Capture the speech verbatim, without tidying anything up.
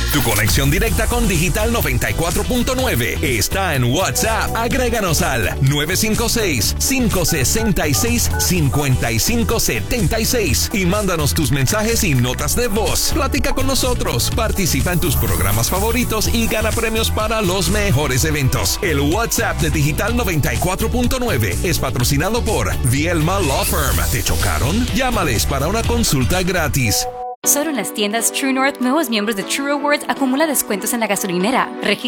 Tu conexión directa con Digital noventa y cuatro punto nueve está en WhatsApp. Agréganos al nueve cinco seis, cinco seis seis, cinco cinco siete seis y mándanos tus mensajes y notas de voz. Platica con nosotros, participa en tus programas favoritos y gana premios para los mejores eventos. El WhatsApp de Digital noventa y cuatro punto nueve es patrocinado por Vielma Law Firm. ¿Te chocaron? Llámales para una consulta gratis. Solo en las tiendas True North, nuevos miembros de True Rewards acumula descuentos en la gasolinera. Registra